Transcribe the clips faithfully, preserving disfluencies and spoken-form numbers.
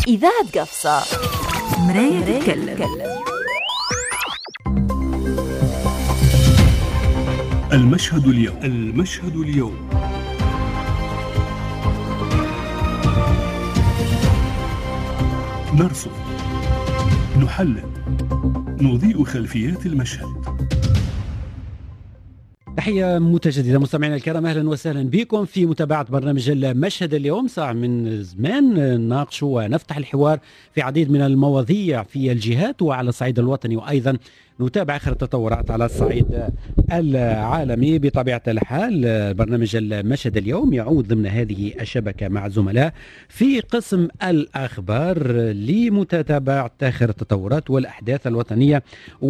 إذاعة قفصة، مراية تتكلم. المشهد اليوم. المشهد اليوم نرصد، نحلل، نضيء خلفيات المشهد. تحية متجددة مستمعينا الكرام، أهلا وسهلا بكم في متابعة برنامج المشهد اليوم. ساعة من زمان نناقش ونفتح الحوار في عديد من المواضيع في الجهات وعلى الصعيد الوطني، وأيضا نتابع آخر التطورات على الصعيد العالمي. بطبيعة الحال برنامج المشهد اليوم يعود ضمن هذه الشبكة مع زملاء في قسم الأخبار لمتابعة آخر التطورات والأحداث الوطنية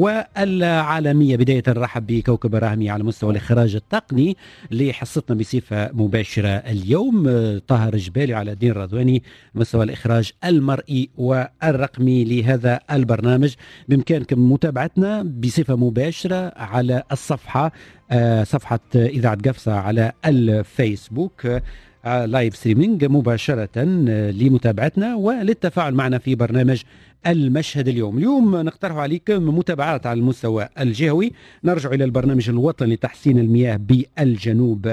والعالمية. بداية نرحب بكوكب الراهمي على مستوى الإخراج التقني لحصتنا بصفة مباشرة اليوم، طاهر جبالي على الدين رضواني مستوى الإخراج المرئي والرقمي لهذا البرنامج. بإمكانكم متابعتنا بصفة مباشرة على الصفحة آه صفحة إذاعة قفصة على الفيسبوك، آه لايف ستريمينج مباشرة آه لمتابعتنا وللتفاعل معنا في برنامج المشهد اليوم. اليوم نقترح عليكم متابعات على المستوى الجهوي. نرجع إلى البرنامج الوطني لتحسين المياه بالجنوب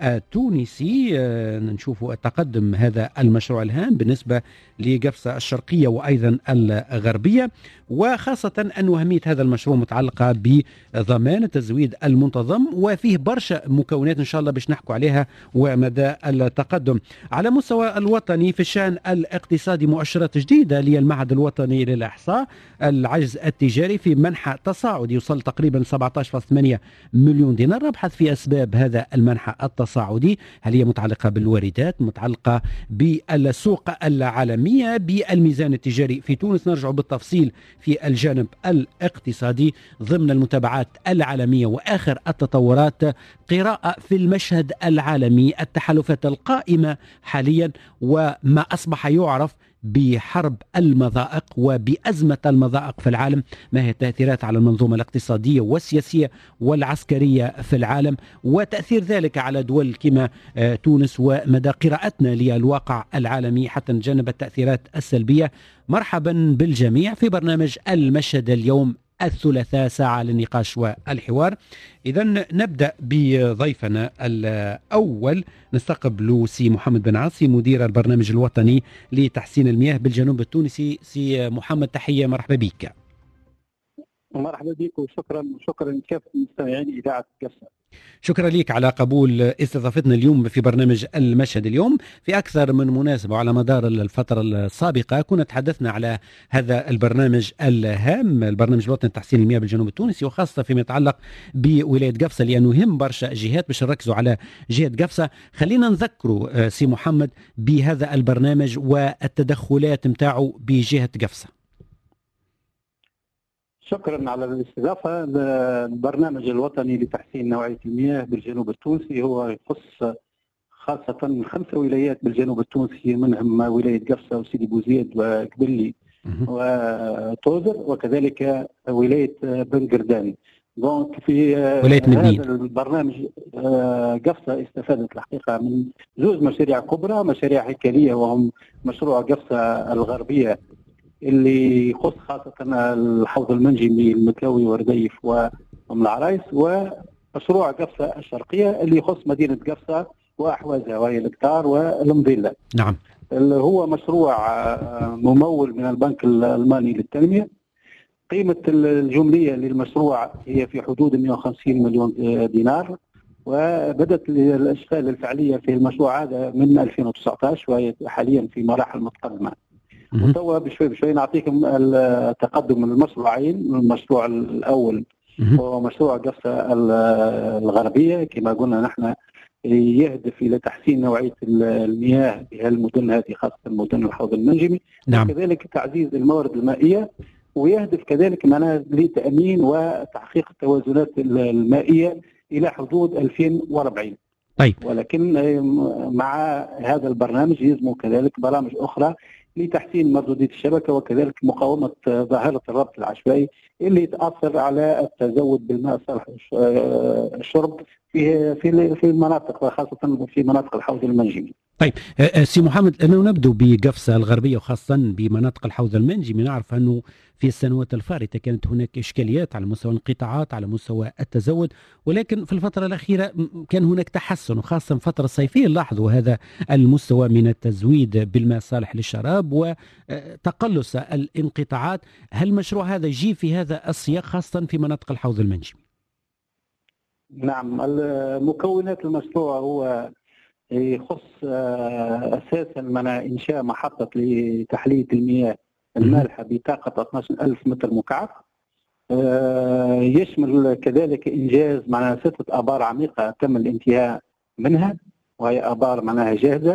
التونسي، نشوف تقدم هذا المشروع الهام بالنسبة لقفصة الشرقية وأيضا الغربية، وخاصة أن أهمية هذا المشروع متعلقة بضمان التزويد المنتظم، وفيه برشا مكونات إن شاء الله باش نحكوا عليها ومدى التقدم. على مستوى الوطني في الشأن الاقتصادي مؤشرات جديدة للمعهد الوطني للإحصاء. العجز التجاري في منحى تصاعدي يوصل تقريبا سبعة عشر فاصلة ثمانية مليون دينار. نبحث في أسباب هذا المنحى التصاعدي، هل هي متعلقة بالواردات، متعلقة بالسوق العالمية، بالميزان التجاري في تونس؟ نرجع بالتفصيل في الجانب الاقتصادي ضمن المتابعات العالمية وآخر التطورات. قراءة في المشهد العالمي، التحالفات القائمة حاليا وما أصبح يعرف بحرب المضائق وبأزمة المضائق في العالم، ما هي التأثيرات على المنظومة الاقتصادية والسياسية والعسكرية في العالم، وتأثير ذلك على دول كما تونس، ومدى قراءتنا للواقع العالمي حتى نتجنب التأثيرات السلبية. مرحبا بالجميع في برنامج المشهد اليوم الثلاثاء، ساعة للنقاش والحوار. إذا نبدأ بضيفنا الأول، نستقبل سي محمد بن عاصي مدير البرنامج الوطني لتحسين المياه بالجنوب التونسي. سي محمد تحية، مرحبا بك. مرحبا بك وشكرا شكرا لكافة مستمعين إذاعة قفصة. شكرا لك على قبول استضافتنا اليوم في برنامج المشهد اليوم. في أكثر من مناسبة وعلى مدار الفترة السابقة كنا تحدثنا على هذا البرنامج الهام، البرنامج الوطني لتحسين المياه بالجنوب التونسي، وخاصة فيما يتعلق بولاية قفصة لأنه يهم برشا جهات باش نركزوا على جهة قفصة. خلينا نذكروا سي محمد بهذا البرنامج والتدخلات متاعه بجهة قفصة. شكرا على الاستضافة. البرنامج الوطني لتحسين نوعية المياه بالجنوب التونسي هو يخص خاصة خمسة ولايات بالجنوب التونسي، منهم ولاية قفصة وسيدي بوزيد وقبلي وطوزر، وكذلك ولاية بن قرداني. دونك في هذا البرنامج قفصة استفادت الحقيقة من زوج مشاريع كبرى، مشاريع هيكلية، وهم مشروع قفصة الغربية اللي يخص خاصة الحوض المنجمي المتلوي ورديف وأم العرايس، ومشروع قفصة الشرقية اللي يخص مدينة قفصة وأحوازها وهي القطار والمظلة. نعم. هو مشروع ممول من البنك الألماني للتنمية. قيمة الجملية للمشروع هي في حدود مئة وخمسين مليون دينار، وبدأت الأشغال الفعلية في المشروع هذا من ألفين وتسعة عشر وهي حاليا في مراحل متقدمة. وتوا بشوي بشوي نعطيكم التقدم من المشروعين. المشروع الأول هو مشروع قفصة الغربية، كما قلنا نحن يهدف إلى تحسين نوعية المياه في المدن هذه، خاصة مدن الحوض المنجمي. نعم. وكذلك تعزيز الموارد المائية، ويهدف كذلك معناها لتأمين وتحقيق التوازنات المائية إلى حدود ألفين وأربعين. طيب. ولكن مع هذا البرنامج يلزم كذلك برامج أخرى لتحسين مردودية الشبكة، وكذلك مقاومة ظاهرة الربط العشوائي اللي تأثر على التزود بالماء صالح الشرب في في في المناطق خاصه في مناطق الحوض المنجمي. طيب سي محمد، أنه نبدو بقفصة الغربية وخاصة بمناطق الحوض المنجمي. نعرف أنه في السنوات الفارطة كانت هناك إشكاليات على مستوى الانقطاعات، على مستوى التزود، ولكن في الفترة الأخيرة كان هناك تحسن، وخاصة الفترة الصيفية لاحظوا هذا المستوى من التزويد بالماء الصالح للشراب وتقلص الانقطاعات. هل المشروع هذا يجي في هذا السياق خاصة في مناطق الحوض المنجمي؟ نعم، مكونات المشروع هو يخص اساسا منع انشاء محطه لتحليه المياه المالحه بطاقه اثني عشر ألف متر مكعب. يشمل كذلك انجاز معناها سته ابار عميقه تم الانتهاء منها، وهي ابار معناها جاهزه،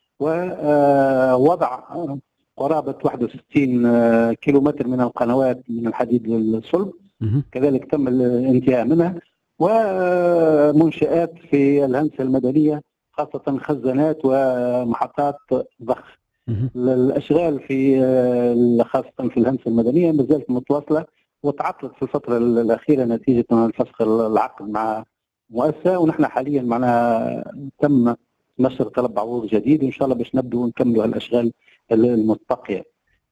ووضع قرابه واحد وستين كيلومتر من القنوات من الحديد الصلب كذلك تم الانتهاء منها، ومنشآت في الهندسه المدنيه خاصة خزانات ومحطات ضخ. الأشغال في خاصة في الهندسة المدنية ما زالت متواصلة وتعطلت في الفترة الأخيرة نتيجة الفسخ العقد مع مؤسسة، ونحن حاليا معنا تم نشر طلب عروض جديد، وإن شاء الله باش نبدو ونكملوا الأشغال المتبقية.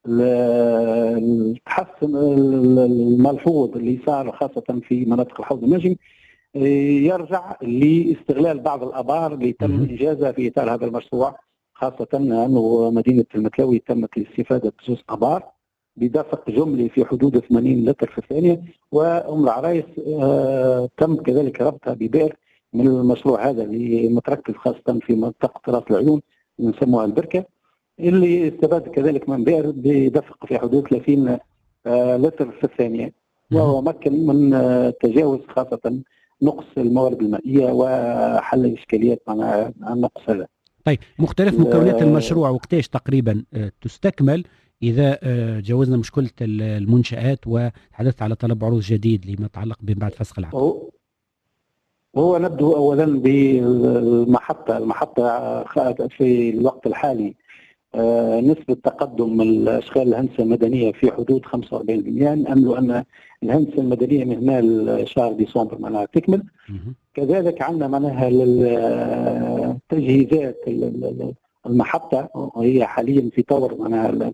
التحسن الملحوظ اللي صار خاصة في مناطق الحوض المنجمي يرجع لاستغلال بعض الابار اللي تم انجازها في اطار هذا المشروع، خاصه انه مدينه المتلاوي تمت الاستفاده بزوج ابار بدفق جملي في حدود ثمانين لتر في الثانيه، وام العرايس آه تم كذلك ربطها ببئر من المشروع هذا اللي متركز خاصه في منطقه راس العيون نسموها البركه، اللي استفاد كذلك من بئر بدفق في حدود ثلاثين آه لتر في الثانيه، وهو مكن من آه تجاوز خاصه نقص الموارد المائيه وحل الاشكاليات مع النقص هذا. طيب مختلف مكونات المشروع وقتاش تقريبا تستكمل اذا جاوزنا مشكله المنشآت وتحدثت على طلب عروض جديد لما يتعلق بعد فسخ العقد؟ هو, هو نبدو اولا بالمحطه، المحطه في الوقت الحالي نسبة تقدم الأشغال الهندسة المدنية في حدود خمسة وأربعين بالمئة. نأمل أن الهندسة المدنية من هنا شهر ديسمبر معناها تكمل. كذلك عندنا معناها التجهيزات المحطة وهي حاليا في طور معناها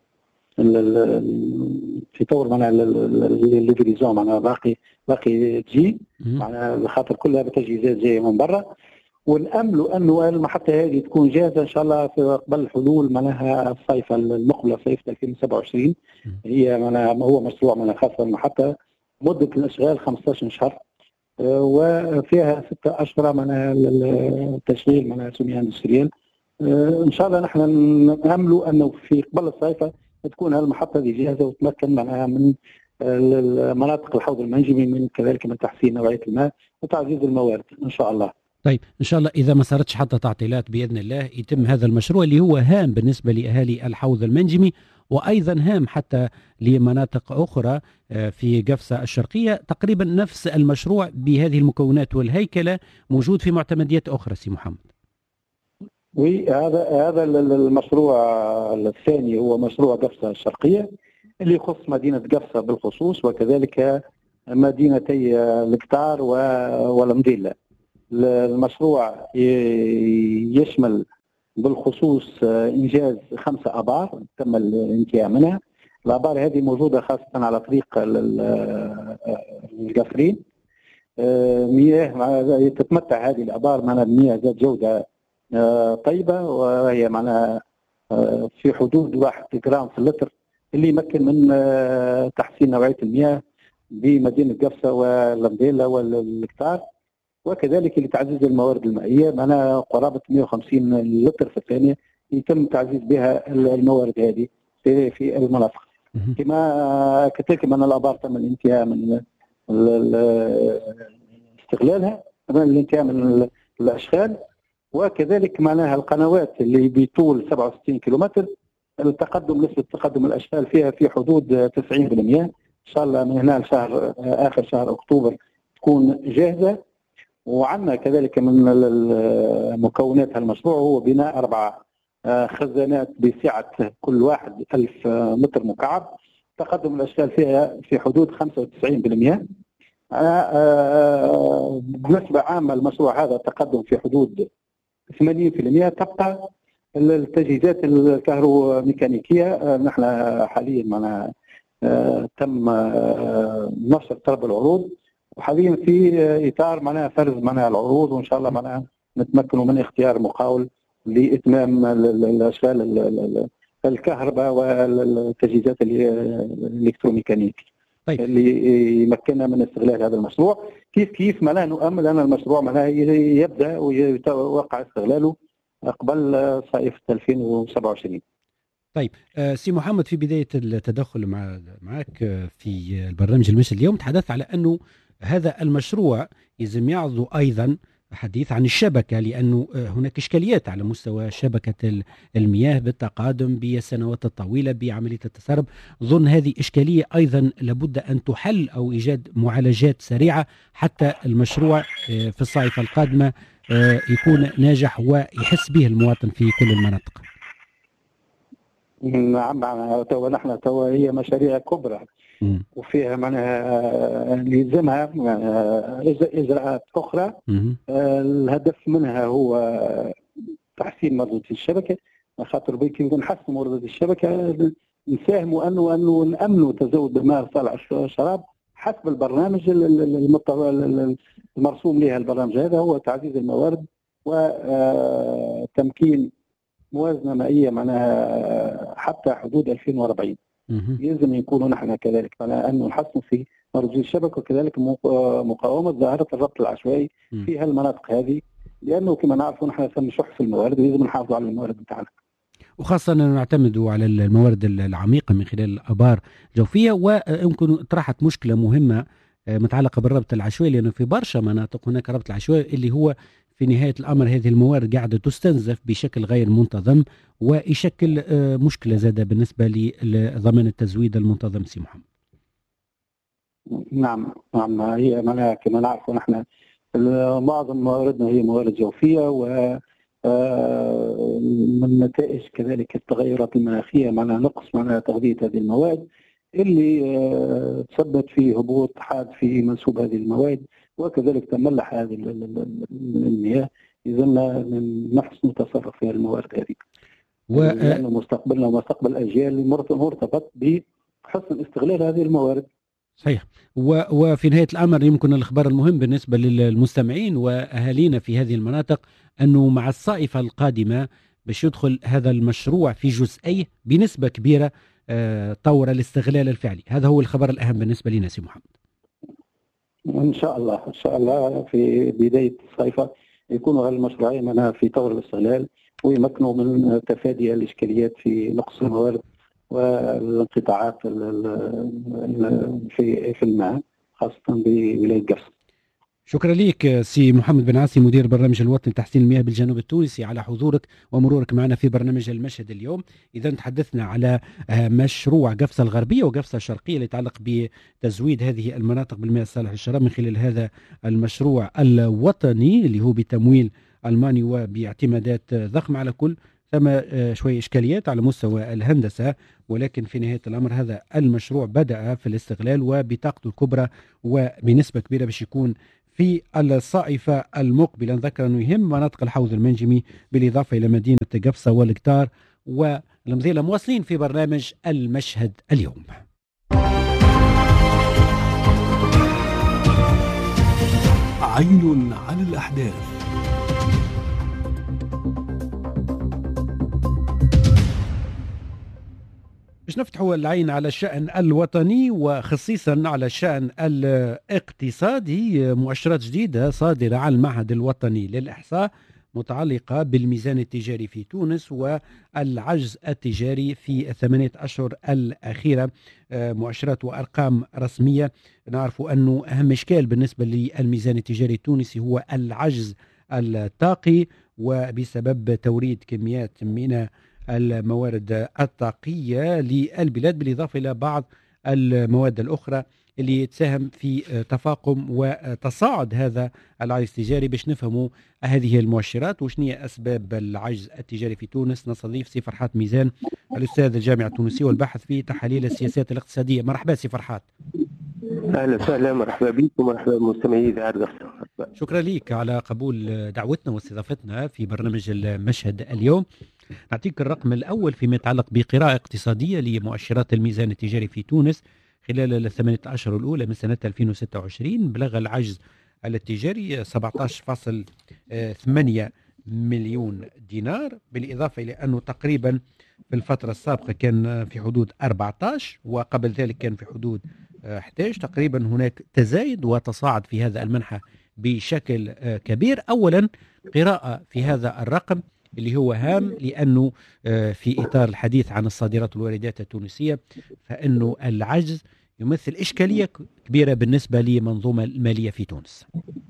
في طور معناها الليفريزون معناها باقي باقي تجي معناها خاطر كلها بتجهيزات جاية من برا، ونأملوا أنه المحطة هذه تكون جاهزة إن شاء الله في قبل حلول معناها الصيف المقبلة صيف ألفين وسبعة وعشرين. هي معناها هو مشروع معناها خاصة المحطة مدة الإشغال خمسة عشر شهر وفيها ستة أشهر معناها التشغيل معناها سميها اندستريال. إن شاء الله نحن نأملوا أنه في قبل الصيف تكون المحطة هذه جاهزة وتمكن معناها من مناطق الحوض المنجمي من كذلك من تحسين نوعية الماء وتعزيز الموارد إن شاء الله. طيب إن شاء الله إذا ما صارتش حتى تعطيلات بإذن الله يتم هذا المشروع اللي هو هام بالنسبة لأهالي الحوض المنجمي، وأيضا هام حتى لمناطق أخرى في قفصة الشرقية. تقريبا نفس المشروع بهذه المكونات والهيكلة موجود في معتمديات أخرى سي محمد. وهذا هذا المشروع الثاني هو مشروع قفصة الشرقية اللي يخص مدينة قفصة بالخصوص وكذلك مدينتي الكتار والمديلة. المشروع يشمل بالخصوص إنجاز خمسة آبار تم الانتهاء منها. الآبار هذه موجودة خاصة على طريق القفرين. مياه تتمتع هذه الآبار معنا بمياه ذات جودة طيبة، وهي معنا في حدود واحد جرام في اللتر اللي يمكن من تحسين نوعية المياه بمدينة قفصة والمديلة والكتار، وكذلك لتعزيز الموارد المائية معنا قرابة مئة وخمسين لتر في الثانية يتم تعزيز بها الموارد هذه في في المناطق. كما كذلك من الآبار تم الانتهاء من استغلالها، من الانتهاء من الأشغال، وكذلك معناها القنوات اللي بطول سبعة وستين كيلومتر التقدم نسبة تقدم الأشغال فيها في حدود تسعين بالمئة. إن شاء الله من هنا لشهر آخر شهر أكتوبر تكون جاهزة. وعندنا كذلك من مكونات المشروع هو بناء أربع خزانات بسعة كل واحد ألف متر مكعب، تقدم الأشغال فيها في حدود خمسة وتسعين بالمئة. بنسبة عامة المشروع هذا تقدم في حدود ثمانين بالمئة. تبقى التجهيزات الكهروميكانيكية. نحن حاليا معنا تم نشر طلب العروض، وحاليا في إطار معناها فرز معناها العروض، وإن شاء الله معناها نتمكنوا من اختيار مقاول لإتمام الأشغال الكهرباء والتجهيزات الإلكتروميكانيكية. طيب. اللي يمكننا من استغلال هذا المشروع. كيف كيف معناها نؤمل أن المشروع معناها يبدأ ويوقع استغلاله قبل صيف ألفين وسبعة وعشرين. طيب سي محمد، في بداية التدخل مع معك في البرنامج المشهد اليوم تحدث على أنه هذا المشروع يجب يعرض أيضا حديث عن الشبكة، لأنه هناك إشكاليات على مستوى شبكة المياه بالتقادم بالسنوات الطويلة بعملية التسرب. ظن هذه إشكالية أيضا لابد أن تحل أو إيجاد معالجات سريعة حتى المشروع في الصيف القادمة يكون ناجح ويحس به المواطن في كل المناطق. نعم، معناها توا نحن توا هي مشاريع كبرى م. وفيها معناها اللي يلزمها اجراءات اخرى. آه الهدف منها هو تحسين مردودية الشبكه، خاطر بيك نحسن مردودية الشبكه نساهموا انه انه نامنوا تزود بالماء صالح الشراب حسب البرنامج المرسوم لها. البرنامج هذا هو تعزيز الموارد وتمكين موازنه مائيه معناها حتى حدود ألفين وأربعين. يلزم يكونوا نحن كذلك معناها انه نحسن في مردودية الشبكه، وكذلك مقاومه ظاهره الربط العشوائي في هالمناطق هذه، لانه كما نعرفوا نحن سنشح في الموارد ويلزم نحافظوا على الموارد بتاعنا. وخاصة أننا نعتمد على الموارد العميقة من خلال الآبار الجوفية. ويمكن طرحت مشكلة مهمة متعلقة بالربط العشوائي، لأنه في برشا مناطق هناك ربط العشوائي اللي هو في نهاية الأمر هذه الموارد قاعدة تستنزف بشكل غير منتظم، ويشكل مشكلة زادة بالنسبة لضمان التزويد المنتظم. سي محمد. نعم نعم، هي معناها كما نعرف نحن معظم مواردنا هي موارد جوفية، و من نتائج كذلك التغيرات المناخية معناها نقص معناها تغذية هذه المواد اللي تسبب في هبوط حاد في منسوب هذه المواد، وكذلك تملح هذه المياه. إذا نحسن التصرف في الموارد هذه، و... لأنه مستقبلنا ومستقبل الأجيال مرتبط بحسن استغلال هذه الموارد. صحيح. و... وفي نهاية الأمر يمكن الإخبار المهم بالنسبة للمستمعين وأهالينا في هذه المناطق أنه مع الصائفة القادمة باش يدخل هذا المشروع في جزئيه بنسبة كبيرة طور الاستغلال الفعلي. هذا هو الخبر الأهم بالنسبة لنا سي محمد. إن شاء الله إن شاء الله في بداية الصيفة يكونوا هالمشروعين منها في طور الاستغلال، ويمكنوا من تفادي الإشكاليات في نقص الموارد والانقطاعات في في الماء خاصة بولاية قفص. شكرا لك سي محمد بن عاصي، مدير برنامج الوطني لتحسين المياه بالجنوب التونسي، على حضورك ومرورك معنا في برنامج المشهد اليوم. إذا تحدثنا على مشروع قفصة الغربية وقفصة الشرقية اللي يتعلق بتزويد هذه المناطق بالمياه الصالح للشراب من خلال هذا المشروع الوطني اللي هو بتمويل ألماني وباعتمادات ضخمة على كل. ثم شوية إشكاليات على مستوى الهندسة، ولكن في نهاية الأمر هذا المشروع بدأ في الاستغلال وبطاقته الكبرى وبنسبة كبيرة باش يكون في الصائفة المقبلة. نذكر أنه يهم مناطق الحوض المنجمي بالإضافة إلى مدينة قفصة والقطار والمذيلة. مواصلين في برنامج المشهد اليوم. عين على الأحداث. باش نفتحوا العين على الشأن الوطني وخصيصا على الشأن الاقتصادي. مؤشرات جديدة صادرة عن المعهد الوطني للإحصاء متعلقة بالميزان التجاري في تونس والعجز التجاري في الثمانية أشهر الأخيرة. مؤشرات وأرقام رسمية. نعرف أنه أهم إشكال بالنسبة للميزان التجاري التونسي هو العجز الطاقي، وبسبب توريد كميات من الموارد الطاقية للبلاد بالإضافة إلى بعض المواد الأخرى اللي تساهم في تفاقم وتصاعد هذا العجز التجاري. باش نفهموا هذه المؤشرات وشنية أسباب العجز التجاري في تونس نستضيف سي فرحات ميزان الأستاذ الجامعة التونسية والباحث في تحاليل السياسات الاقتصادية. مرحبا سي فرحات. اهلا وسهلا، مرحبا بكم ومرحبا بمستمعي اذاعه غفصه. شكرا لك على قبول دعوتنا واستضافتنا في برنامج المشهد اليوم. نعطيك الرقم الأول فيما يتعلق بقراءة اقتصادية لمؤشرات الميزان التجاري في تونس خلال الثمانية أشهر الأولى من سنة ألفين وستة وعشرين. بلغ العجز التجاري سبعة عشر فاصلة ثمانية مليون دينار، بالإضافة إلى أنه تقريبا في الفترة السابقة كان في حدود أربعة عشر وقبل ذلك كان في حدود أحد عشر. تقريبا هناك تزايد وتصاعد في هذا المنحى بشكل كبير. أولا قراءة في هذا الرقم اللي هو هام، لأنه في إطار الحديث عن الصادرات والواردات التونسية فإنه العجز يمثل إشكالية كبيرة بالنسبة لمنظومة المالية في تونس.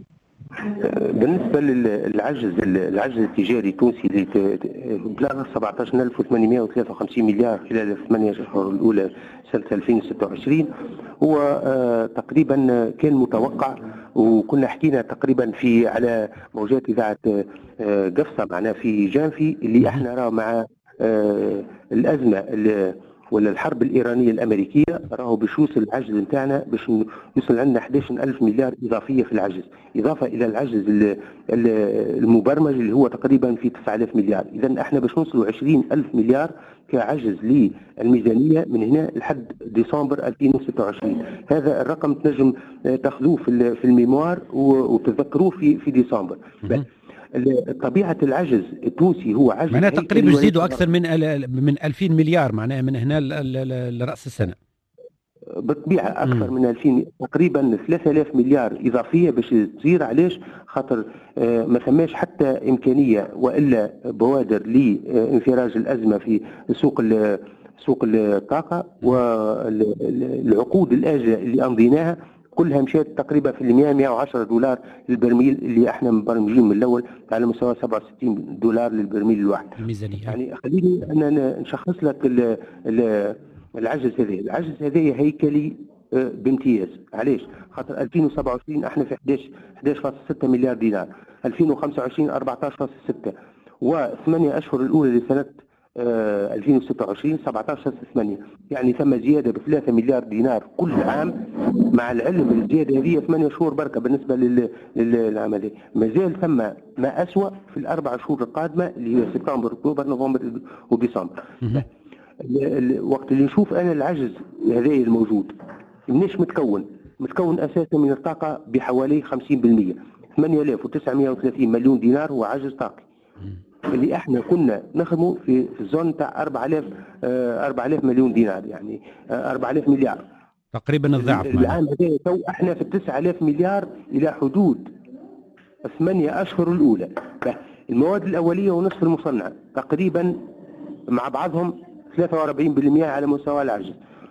بالنسبه للعجز العجز التجاري التونسي اللي بلغ سبعة عشر ألف وثمانمائة وثلاثة وخمسين مليار خلال الثمانية أشهر الأولى سنة ألفين وستة وعشرين، هو تقريبا كان متوقع، وكنا حكينا تقريبا في على موجات إذاعة قفصة معنا في جانفي اللي احنا راه مع الأزمة اللي ولا الحرب الإيرانية الأمريكية راهو باش يوصل العجز نتاعنا باش يوصل عندنا أحد عشر ألف مليار إضافية في العجز، إضافة إلى العجز المبرمج اللي هو تقريبا في تسعة آلاف مليار. إذا احنا باش نوصلوا عشرين ألف مليار كعجز للميزانية من هنا لحد ديسمبر ألفين وستة وعشرين. هذا الرقم تنجم تاخذوه في في الميموار وتذكروه في في ديسمبر. طبيعة العجز التونسي هو عجز معناها تقريبا يزيدوا أكثر من من ألفين مليار معناها من هنا لرأس السنة. بالطبيعة أكثر من ألفين، تقريبا ثلاثة آلاف مليار إضافية باش تصير. علاش؟ خاطر ما ثماش حتى إمكانية وإلا بوادر لانفراج الأزمة في سوق سوق الطاقة، والعقود الآجلة اللي أمضيناها كلها مشات تقريبا في المئة مئة وعشرة دولار للبرميل اللي احنا مبرمجين من الاول على مستوى سبعة وستين دولار للبرميل الواحد. الميزانية. يعني خليني انا نشخص لك ال ال العجز هذا، العجز هذا هيكلي بامتياز. علاش؟ خاطر ألفين وسبعة وعشرين احنا في أحد عشر فاصلة ستة مليار دينار، ألفين وخمسة وعشرين أربعة عشر فاصلة ستة، وثمانية اشهر الاولى لسنه ألفين وستة وعشرين سبعة عشر فاصلة ثمانية، يعني ثم زياده ب ثلاثة مليار دينار كل عام. مع العلم الزياده هذه ثمانية شهور بركه بالنسبه للعام هذا، مازال ثم ما اسوء في الاربع شهور القادمه اللي هي سبتمبر اكتوبر نوفمبر وديسمبر. الوقت اللي نشوف انا العجز هذا الموجود منيش متكون متكون اساسا من الطاقه بحوالي خمسين بالمئة، ثمانية آلاف وتسعمئة وثلاثين مليون دينار هو عجز طاقي اللي احنا كنا نخدمه في الزون تاع أربعة آلاف أربعة آلاف مليون دينار، يعني أربعة آلاف مليار تقريبا الضعف. العام هذا تو احنا في تسعة آلاف مليار الى حدود ثمانية اشهر الاولى. المواد الاوليه ونصف المصنعه تقريبا مع بعضهم ثلاثة وأربعين بالمئة على مستوى العجز.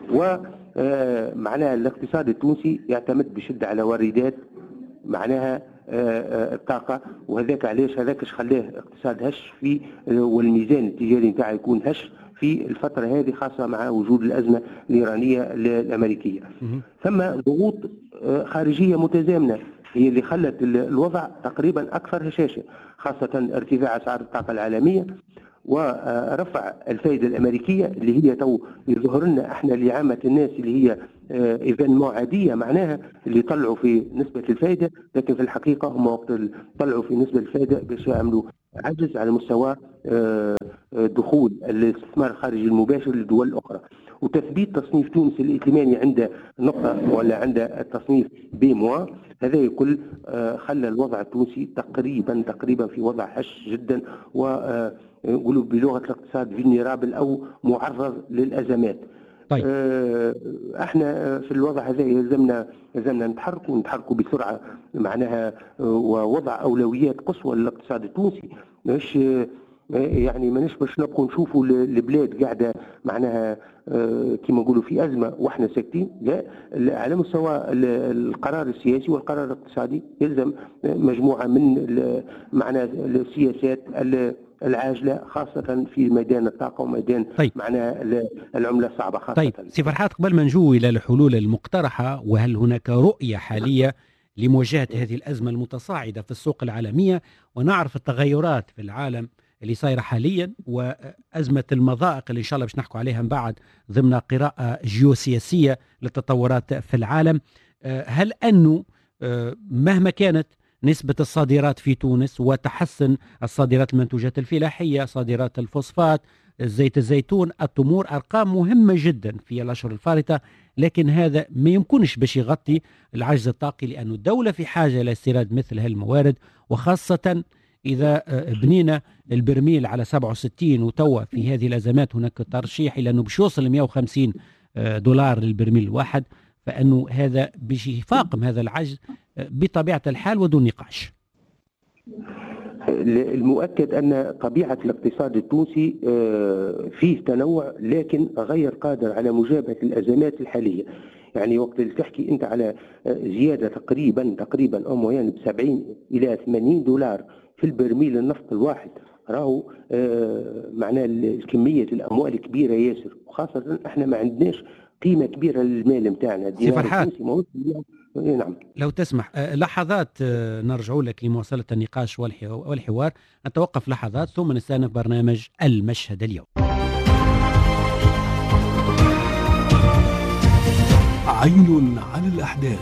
ومعناها الاقتصاد التونسي يعتمد بشده على واردات معناها الطاقه، وهذاك علاش هذاك خلاه اقتصاد هش في والميزان التجاري نتاعه يكون هش في الفترة هذه خاصة مع وجود الأزمة الإيرانية الأمريكية. ثم ضغوط خارجية متزامنة هي اللي خلت الوضع تقريبا أكثر هشاشة، خاصة ارتفاع أسعار الطاقة العالمية ورفع الفائدة الأمريكية اللي هي تو يظهر لنا احنا اللي عامة الناس اللي هي ايفينمون عادية معناها اللي طلعوا في نسبة الفائدة، لكن في الحقيقة هم وقت طلعوا في نسبة الفائدة باش يعملوا عجز على مستوى دخول الاستثمار الخارجي المباشر لدول أخرى. وتثبيت تصنيف تونس الائتماني عند نقطة ولا عند التصنيف بي موا، هذا الكل خلى الوضع التونسي تقريبا تقريبا في وضع هش جدا، ونقولوا بلغة الاقتصاد فينيرابل أو معرض للأزمات. طيب. احنا في الوضع هذا يلزمنا يلزمنا نتحركوا نتحركوا بسرعة معناها، ووضع أولويات قصوى للاقتصاد التونسي. مش يعني ماناش باش نبقوا نشوفوا البلاد قاعده معناها كما نقولوا في ازمه واحنا ساكتين، لا، على مستوى القرار السياسي والقرار الاقتصادي يلزم مجموعه من معناها السياسات العاجله خاصه في ميدان الطاقه وميدان طيب. معناها العمله الصعبه خاصه. طيب سي فرحات، قبل ما نجو الى الحلول المقترحه، وهل هناك رؤيه حاليه لمواجهه هذه الازمه المتصاعده في السوق العالميه، ونعرف التغيرات في العالم اللي صايره حاليا، وازمه المضائق اللي ان شاء الله باش نحكوا عليها من بعد ضمن قراءه جيوسياسيه للتطورات في العالم، هل أنه مهما كانت نسبة الصادرات في تونس وتحسن الصادرات المنتوجات الفلاحية، صادرات الفوسفات، زيت الزيتون، التمور، أرقام مهمة جدا في الأشهر الفارطة، لكن هذا ما يمكنش باش يغطي العجز الطاقي، لأن الدولة في حاجة إلى استيراد مثل هالموارد، وخاصة إذا بنينا البرميل على سبعة وستين وتوا في هذه الأزمات هناك ترشيح إلى أنه باش يوصل مئة وخمسين دولار للبرميل الواحد، فأنه هذا باش يفاقم هذا العجز بطبيعة الحال ودون نقاش. المؤكد أن طبيعة الاقتصاد التونسي فيه تنوع، لكن غير قادر على مجابهة الأزمات الحالية. يعني وقت اللي تحكي أنت على زيادة تقريبا تقريبا أو يعني ب سبعين إلى ثمانين دولار في البرميل النفط الواحد، راهو معناه كمية الأموال كبيرة ياسر، وخاصة احنا ما عندناش قيمة كبيرة للمال نتاعنا. سي فرحات، نعم لو تسمح لحظات نرجع لك لمواصلة النقاش والحوار، نتوقف لحظات ثم نستأنف برنامج المشهد اليوم. عين على الأحداث.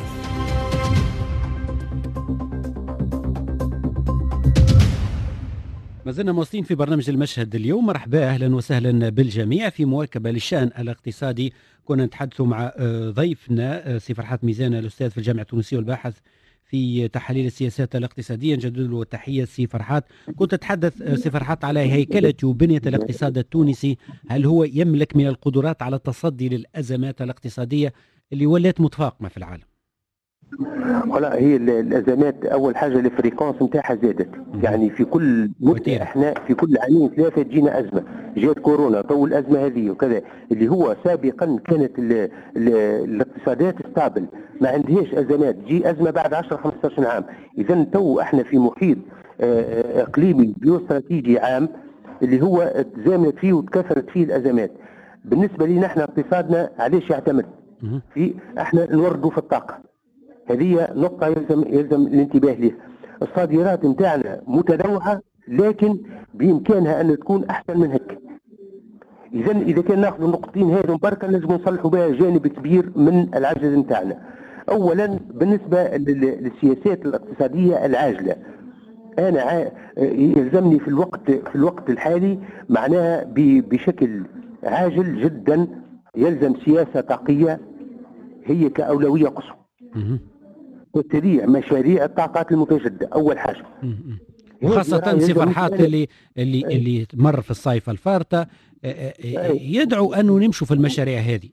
ما زلنا مواصلين في برنامج المشهد اليوم. مرحبا، أهلا وسهلا بالجميع في مواكبة للشأن الاقتصادي. كنا نتحدث مع ضيفنا سي فرحات ميزان، الأستاذ في الجامعة التونسية والباحث في تحاليل السياسات الاقتصادية. نجدد له التحية سي فرحات. كنت تتحدث سي فرحات على هيكلة وبنية الاقتصاد التونسي، هل هو يملك من القدرات على التصدي للأزمات الاقتصادية اللي ولات متفاقمة في العالم؟ ولا هي الازمات اول حاجه الفريكونس نتاعها زادت، يعني في كل مده احنا في كل عامين ثلاثه تجينا ازمه، جات كورونا تو الازمه هذه وكذا، اللي هو سابقا كانت ال ال الاقتصادات ستابل ما عندهاش ازمات، تجي ازمه بعد عشرة خمسة عشر عام. اذا تو احنا في محيط اقليمي بيوستراتيجي عام اللي هو تزامنت فيه وتكثرت فيه الازمات. بالنسبه لنا احنا اقتصادنا عليش يعتمد؟ في احنا نوردوا في الطاقه، هذه نقطة يلزم يلزم الانتباه لها. الصادرات نتاعنا متنوعة لكن بإمكانها أن تكون أحسن من هيك. إذا إذا كان ناخذ النقطتين هذو بركة لازم نصلحوا بها جانب كبير من العجز نتاعنا. أولا بالنسبة للسياسات الاقتصادية العاجلة، أنا يلزمني في الوقت في الوقت الحالي معناها بشكل عاجل جدا يلزم سياسة طاقية هي كأولوية قصوى. تسريع مشاريع الطاقات المتجددة أول حاجة، خاصة سي فرحات اللي اللي اللي مر في الصيف الفارطة يدعو أنه نمشوا في المشاريع هذه.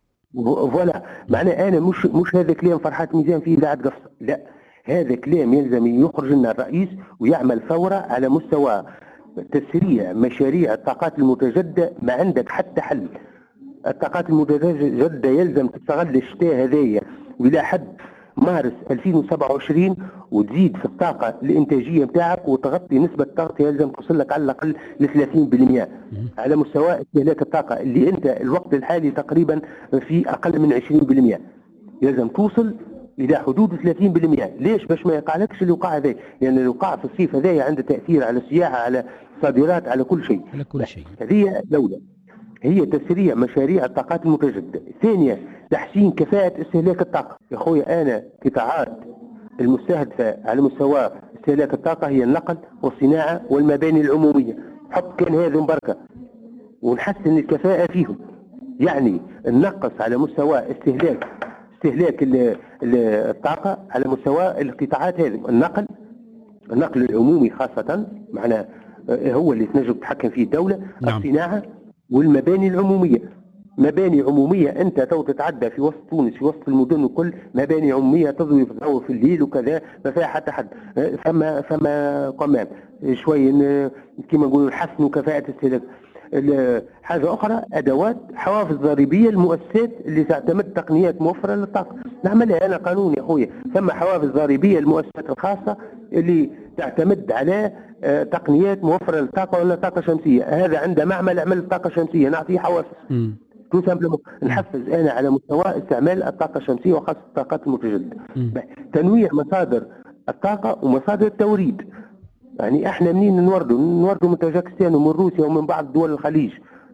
فوالا معناه أنا مش مش هذا كلام فرحات ميزان في إذاعة قفصة، لا هذا كلام يلزم يخرج لنا الرئيس ويعمل ثورة على مستوى تسريع مشاريع الطاقات المتجددة. ما عندك حتى حل. الطاقات المتجددة يلزم تستغل الشتاء هذايا وإلى حد مارس ألفين وسبعة وعشرين وتزيد في الطاقة الإنتاجية نتاعك وتغطي نسبة الطاقة يلزم توصل لك على الأقل ل ثلاثين بالمئة على مستوى استهلاك الطاقة اللي أنت الوقت الحالي تقريبا في أقل من عشرين بالمئة. يلزم توصل إلى حدود ثلاثين بالمئة. ليش؟ باش ما يقعلكش اللي وقع هذا، لأن يعني اللي وقع في الصيف هذايا عنده تأثير على السياحة على الصادرات على كل شيء. على كل شيء. هذه دولة هي تسريع مشاريع الطاقات المتجددة. ثانيا تحسين كفاءة استهلاك الطاقة. يا خويا أنا قطاعات المستهدفة على مستوى استهلاك الطاقة هي النقل والصناعة والمباني العمومية. حط كان هذه مباركة ونحسن الكفاءة فيهم، يعني ننقص على مستوى استهلاك استهلاك الطاقة على مستوى القطاعات هذه. النقل النقل العمومي خاصة معنا هو اللي تنجم تتحكم فيه الدولة. نعم. الصناعة والمباني العمومية. مباني عمومية أنت تو تتعدى في وسط تونس في وسط المدن وكل مباني عمومية تضوي في الضوء في الليل وكذا ما فيها حتى حد. فما فما قمام شوي كما نقولوا نحسنوا كفاءة استهلاك. حاجة أخرى أدوات حوافز ضريبية المؤسسات اللي تعتمد تقنيات موفرة للطاقة نعملها أنا قانون يا أخويا. ثم حوافز ضريبية المؤسسات الخاصة اللي تعتمد على تقنيات موفرة للطاقة ولا طاقة شمسية. هذا عنده معمل عمل الطاقة الشمسية نعطيه حوافز. تو سامبلومون نحفز أنا على مستوى استعمال الطاقة الشمسية وخاصة الطاقات المتجددة. تنويع مصادر الطاقة ومصادر التوريد. يعني احنا منين نوردوا؟ نوردوا من تاجكستان ومن روسيا ومن بعض دول الخليج.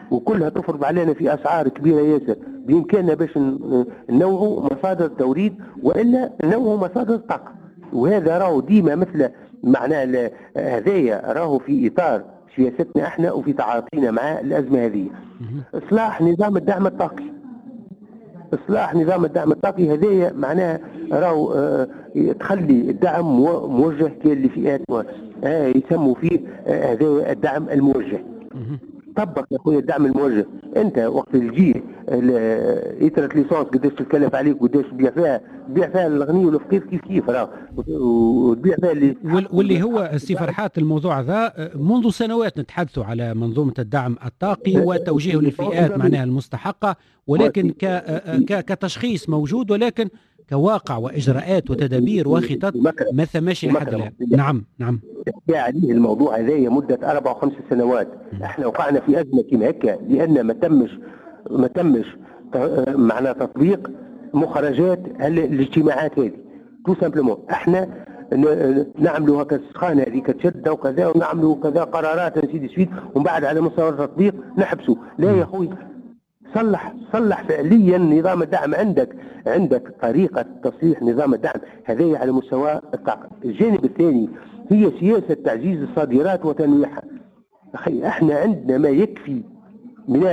وكلها تفرض علينا في اسعار كبيره ياسر. بامكاننا باش ننوعوا مصادر التوريد والا ننوعوا مصادر الطاقه، وهذا راهو ديما مثل معناه هذايا راهو في اطار سياستنا احنا وفي تعاطينا مع الازمه هذه. اصلاح نظام الدعم الطاقي، اصلاح نظام الدعم الطاقي هذايا معناها راهو اه تخلي الدعم موجه كان لفئات اه يسموا فيه هذا الدعم الموجه. طبق يا خويا الدعم الموجه. انت وقت تجي ايترة ليسونس قداش تتكلف عليك وقداش تبيع فيها، تبيع فيها الغني والفقير كيف كيف راه، وتبيع فيها اللي واللي هو سي فرحات الموضوع ذا منذ سنوات نتحدثوا على منظومه الدعم الطاقي وتوجيهه للفئات معناها المستحقه، ولكن ك كتشخيص موجود، ولكن كواقع واجراءات وتدابير وخطط ما ثماش لحد الان. نعم نعم تحكي عليه الموضوع هذايا مده اربع وخمس سنوات. احنا وقعنا في ازمه كما هكا لان ما تمش ما تمش معنى تطبيق مخرجات الاجتماعات هذه. تو سامبلومون احنا نعملوا هكا السخانه هذيك تشد وكذا، ونعملوا كذا قرارات نسيد سويت، ومن بعد على مستوى التطبيق نحبسوا. لا يا اخوي، صلح صلح فعليا نظام الدعم. عندك عندك طريقه تصليح نظام الدعم هذه على مستوى الطاقه. الجانب الثاني هي سياسه تعزيز الصادرات وتنويعها. اخي احنا عندنا ما يكفي من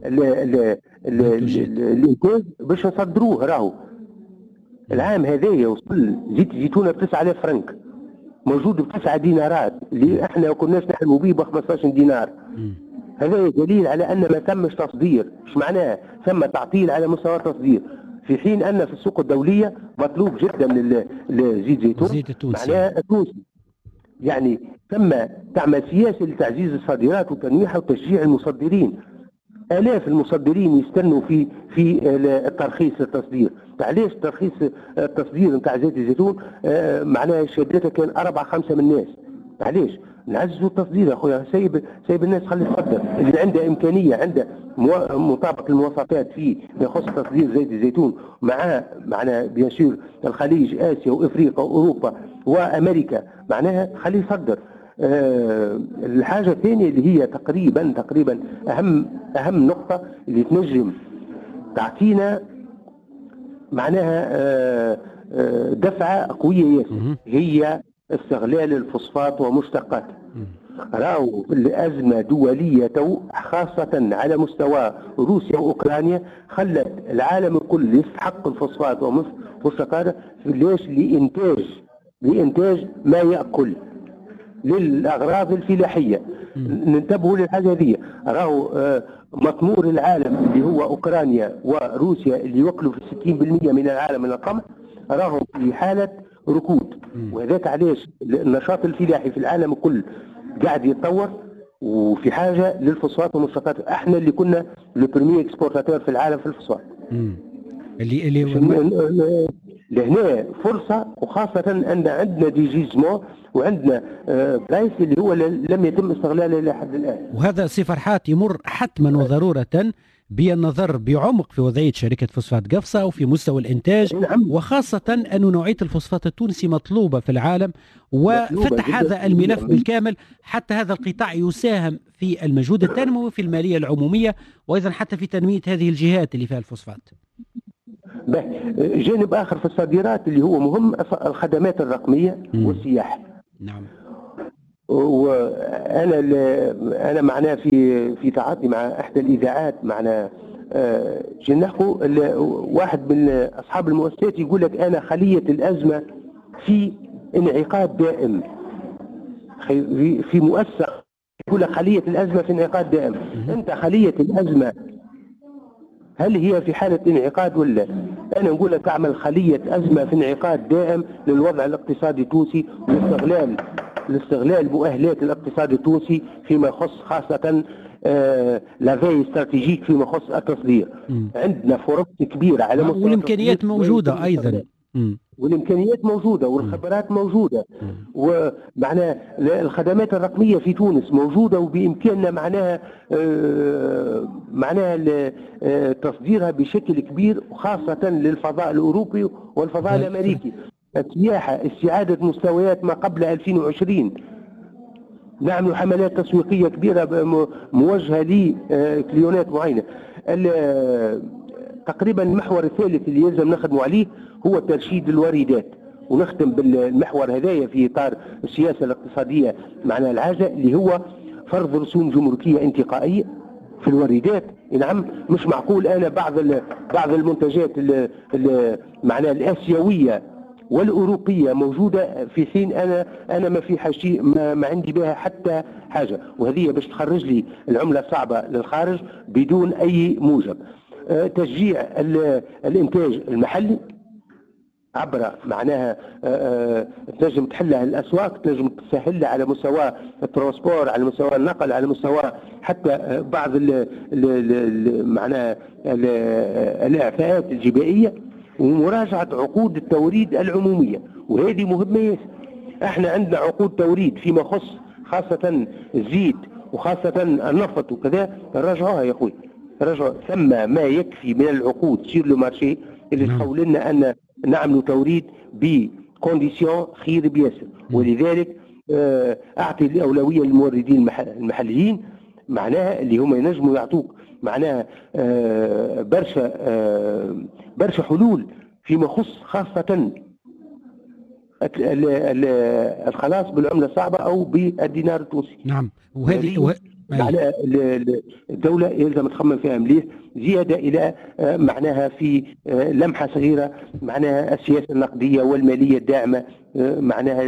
الانتاج باش نصدروه. راهو العام هذايا وصل زيت الزيتونه ب تسعة آلاف فرنك، موجود ب تسعة دينارات اللي احنا ما كناش نحلموا به ب خمسطاش دينار. هذا دليل على ان ما تمش تصدير. ايش معناه؟ ثم تعطيل على مستوى التصدير، في حين ان في السوق الدوليه مطلوب جدا للزيت زيتون معناه التونسي. يعني ثم تعمل سياسه لتعزيز الصادرات وتنويعها وتشجيع المصدرين. آلاف المصدرين يستنوا في في الترخيص التصدير. علاش ترخيص التصدير نتاع زيت الزيتون آه معناها شدتها كان أربعة خمسة من الناس. علاش؟ نعززوا التصدير يا خويا، سايب سايب الناس خلي تصدر. اللي عنده امكانيه عنده مطابقه المواصفات في ما يخص تصدير زيت الزيتون مع معنا بيان سور الخليج، اسيا وافريقيا واوروبا وامريكا، معناها خليه يصدر. أه الحاجه الثانيه اللي هي تقريبا تقريبا اهم اهم نقطه اللي تنجم تعطينا معناها أه أه دفعه قويه ياسر هي استغلال الفوسفات ومشتقاته. راهو الازمه دوليه تو خاصه على مستوى روسيا واوكرانيا خلت العالم الكل يستحق الفوسفات ومشتقاته. ليش؟ لانتاج لانتاج ما ياكل للاغراض الفلاحيه. ننتبهوا للحاجه هذه. راهو مطمور العالم اللي هو اوكرانيا وروسيا اللي يوكلوا في ستين بالمئة من العالم من القمح راهو في حاله ركود. وهذاك علاش النشاط الفلاحي في العالم الكل قاعد يتطور وفي حاجه للفوسفات والمشتقات. احنا اللي كنا لو بريمي اكسبورتاتور في العالم في الفوسفات. اللي اللي لهنا فرصه، وخاصه ان عندنا دي جيزمون وعندنا برايس اللي هو لم يتم استغلاله الى حد الان. وهذا سي فرحات يمر حتما وضروره بالنظر بعمق في وضعيه شركه فوسفات قفصه وفي مستوى الانتاج، وخاصه أن نوعيه الفوسفات التونسي مطلوبه في العالم، وفتح هذا الملف بالكامل حتى هذا القطاع يساهم في المجهود التنموي في الماليه العموميه، وايضا حتى في تنميه هذه الجهات اللي فيها الفوسفات. جانب اخر في الصادرات اللي هو مهم الخدمات الرقميه م. والسياحه. نعم. وانا انا معناه في في تعاطي مع احدى الاذاعات معناه جنحوا واحد من اصحاب المؤسسات يقول لك انا خليه الازمه في انعقاد دائم. في مؤسسه يقول لك خليه الازمه في انعقاد دائم. م. انت خليه الازمه هل هي في حالة انعقاد ولا؟ أنا نقول لك أعمل خلية أزمة في انعقاد دائم للوضع الاقتصادي التونسي واستغلال لاستغلال مؤهلات الاقتصاد التونسي فيما يخص خاصة آه لافي استراتيجيك فيما يخص التصدير. م. عندنا فرص كبيرة على مستوى والإمكانيات موجودة أيضا. م. والامكانيات موجوده والخبرات موجوده، ومعناها الخدمات الرقميه في تونس موجوده وبامكاننا معناها آه معناها آه تصديرها بشكل كبير، وخاصه للفضاء الاوروبي والفضاء الامريكي. السياحه، استعاده مستويات ما قبل ألفين وعشرين، نعمل حملات تسويقيه كبيره موجهه لكليونات معينه. تقريبا المحور الثالث اللي يلزم نخدموا عليه هو ترشيد الواردات، ونختم بالمحور هذايا في اطار السياسه الاقتصاديه معناها العاجله اللي هو فرض رسوم جمركيه انتقائيه في الواردات. نعم، مش معقول انا بعض بعض المنتجات معناها الاسيويه والاوروبيه موجوده في حين انا انا ما في حاجه ما, ما عندي بها حتى حاجه، وهذه باش تخرج لي العمله الصعبه للخارج بدون اي موجب. أه تشجيع الانتاج المحلي عبر معناها أه تنجم تحلها الاسواق، تنجم تسهلها على مستوى الترانسبور، على مستوى النقل، على مستوى حتى بعض ال ال معناها الاعفاءات الجبائيه، ومراجعه عقود التوريد العموميه، وهذه مهمه ياسر. احنا عندنا عقود توريد فيما يخص خاصه الزيت وخاصه النفط وكذا، نراجعوها يا اخوي، نراجعوا. ثم ما يكفي من العقود سير لو مارشي اللي تقول لنا ان نعملوا توريد بكونديسيون خير بياسر، ولذلك اعطي الاولويه للموردين المحليين معناها اللي هم ينجموا يعطوك معناها برشا برشا حلول فيما يخص خاصه الخلاص بالعمله الصعبه او بالدينار التونسي. نعم، وهذه معناها الدولة يلزم تخمم فيها مليح، زيادة إلى معناها في لمحة صغيرة معناها السياسة النقدية والمالية الداعمة معناها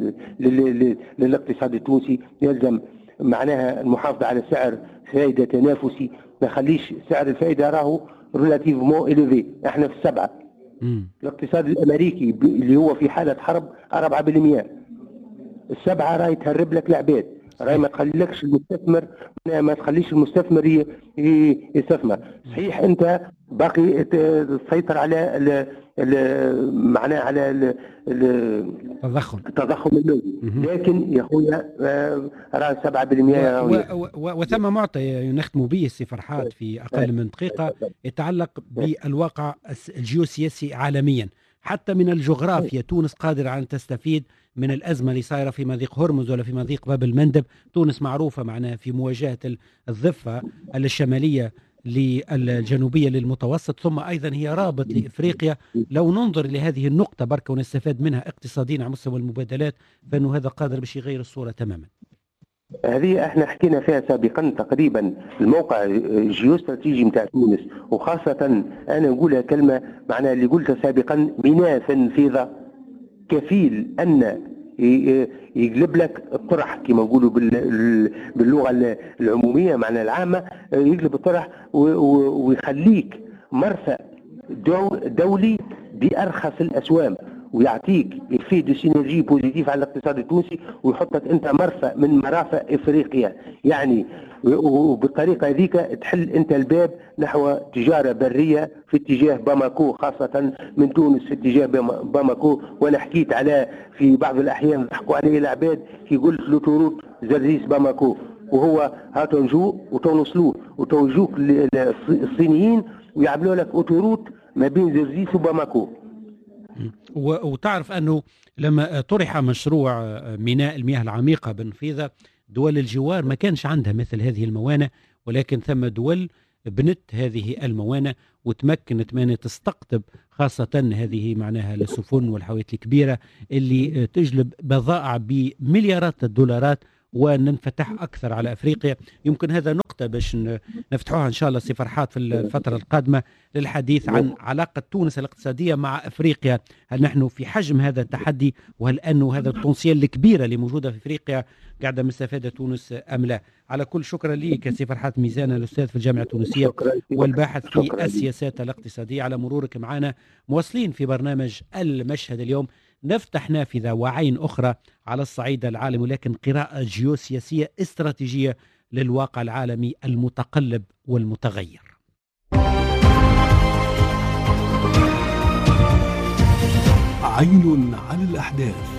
للاقتصاد التونسي. يلزم معناها المحافظة على سعر فائدة تنافسي، ما خليش سعر الفائدة راهو ريلاتيفمون إليفي، احنا في السبعة. مم. الاقتصاد الأمريكي اللي هو في حالة حرب أربعة بالمئة، السبعة راهي تهرب لك العباد، راهي ما تخليكش المستثمر، ما تخليش المستثمر يستثمر. صحيح انت باقي تسيطر على معناه على التضخم التضخم المالي، لكن يا خويا راه سبعة بالمئة. وثم معطى نختم به السي فرحات في اقل من دقيقه يتعلق بالواقع الجيوسياسي عالميا، حتى من الجغرافيا. تونس قادرة على أن تستفيد من الأزمة اللي صايرة في مضيق هرمز ولا في مضيق باب المندب. تونس معروفة معناها في مواجهة الضفة الشمالية للجنوبية للمتوسط، ثم أيضا هي رابط لإفريقيا. لو ننظر لهذه النقطة بركة ونستفاد منها اقتصاديا على مستوى المبادلات، فإنه هذا قادر باش يغير الصورة تماما. هذه احنا حكينا فيها سابقا تقريبا، الموقع الجيوستراتيجي نتاع تونس، وخاصة انا نقولها كلمة معناها اللي قلتها سابقا، مناث فيضة كفيل ان يقلب لك الطرح كما نقولوا باللغة العمومية معناها العامة، يقلب الطرح ويخليك مرفأ دولي بأرخص الأسوام، ويعطيك الفي دو سينرجي بوزيتيف على الاقتصاد التونسي، ويحطك انت مرفأ من مرافق افريقيا يعني، وبالطريقه هذيك تحل انت الباب نحو تجاره بريه في اتجاه باماكو، خاصه من تونس في اتجاه باماكو. وانا حكيت على في بعض الاحيان ضحكوا علي العباد كي قلت لوتوروت زرزيس باماكو، وهو هاتوا نجو وتونسلوه وتوجوك الصينيين ويعملوا لك اوتوروت ما بين زرزيس وباماكو. وتعرف أنه لما طرح مشروع ميناء المياه العميقة بنفيذة، دول الجوار ما كانش عندها مثل هذه الموانئ، ولكن ثم دول بنت هذه الموانئ وتمكنت من تستقطب خاصة هذه معناها السفن والحاويات الكبيرة اللي تجلب بضائع بمليارات الدولارات وننفتح أكثر على أفريقيا. يمكن هذا نقطة باش نفتحوها إن شاء الله سي فرحات في الفترة القادمة للحديث عن علاقة تونس الاقتصادية مع أفريقيا. هل نحن في حجم هذا التحدي، وهل أنه هذا البوتنسيال الكبيرة اللي موجودة في أفريقيا قاعدة مستفادة تونس أم لا؟ على كل شكرا لك سي فرحات ميزان، الأستاذ في الجامعة التونسية والباحث في السياسات الاقتصادية، على مرورك معنا. مواصلين في برنامج المشهد اليوم، نفتح نافذة وعين أخرى على الصعيد العالمي، ولكن قراءة جيوسياسية استراتيجية للواقع العالمي المتقلب والمتغير. عين على الأحداث.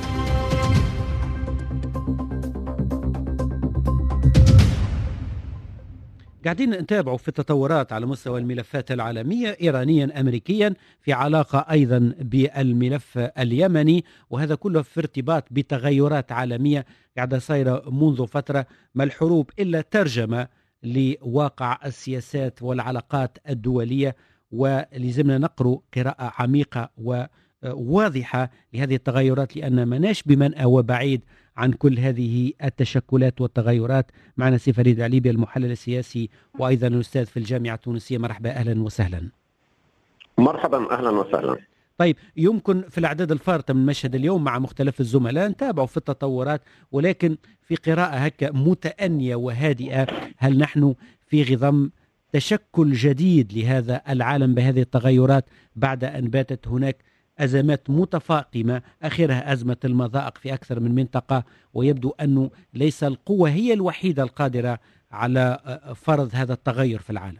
قاعدين نتابعوا في التطورات على مستوى الملفات العالمية، إيرانيا أمريكيا، في علاقة أيضا بالملف اليمني، وهذا كله في ارتباط بتغيرات عالمية قاعدة صايرة منذ فترة، ما الحروب إلا ترجمة لواقع السياسات والعلاقات الدولية، ولزمنا نقرأ قراءة عميقة وواضحة لهذه التغيرات، لأن مناش بمنأى وبعيد عن كل هذه التشكلات والتغيرات. معنا سي فريد عليبي المحلل السياسي وأيضا الأستاذ في الجامعة التونسية. مرحبا، أهلا وسهلا. مرحبا، أهلا وسهلا. طيب، يمكن في الأعداد الفارطة من مشهد اليوم مع مختلف الزملاء نتابعوا في التطورات، ولكن في قراءة هكا متأنية وهادئة، هل نحن في غضم تشكل جديد لهذا العالم بهذه التغيرات بعد أن باتت هناك أزمات متفاقمة، آخرها أزمة المضائق في أكثر من منطقة، ويبدو أنه ليس القوة هي الوحيدة القادرة على فرض هذا التغير في العالم؟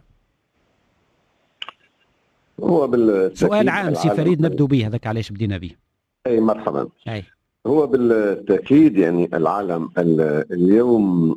هو سؤال عام سي فريد نبدو به، هذاك علاش بدينا به. أي مرحبا. أي. هو بالتأكيد يعني العالم اليوم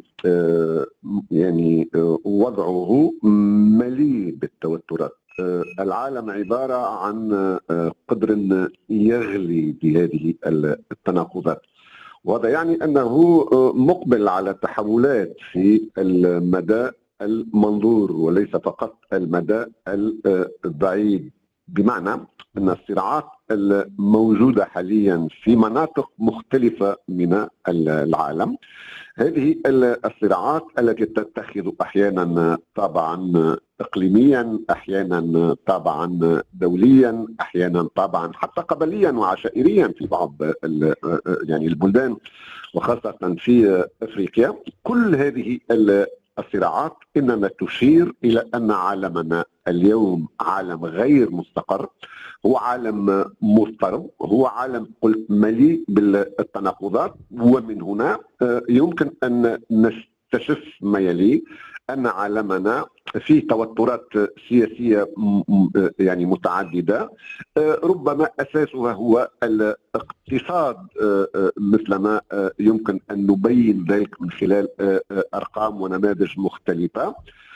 يعني وضعه مليء بالتوترات. العالم عبارة عن قدر يغلي بهذه التناقضات، وهذا يعني أنه مقبل على تحولات في المدى المنظور وليس فقط المدى البعيد، بمعنى أن الصراعات الموجودة حاليا في مناطق مختلفة من العالم، هذه الصراعات التي تتخذ أحيانا طابعا إقليميا، أحيانا طابعا دوليا، أحيانا طابعا حتى قبليا وعشائريا في بعض يعني البلدان وخاصة في أفريقيا. كل هذه الصراعات إنما تشير إلى أن عالمنا اليوم عالم غير مستقر، هو عالم مضطرب، هو عالم قلت مليء بالتناقضات. ومن هنا يمكن أن نستشف ما يلي، أن عالمنا فيه توترات سياسية يعني متعددة، ربما أساسها هو الاقتصاد مثل ما يمكن أن نبين ذلك من خلال أرقام ونماذج مختلفة،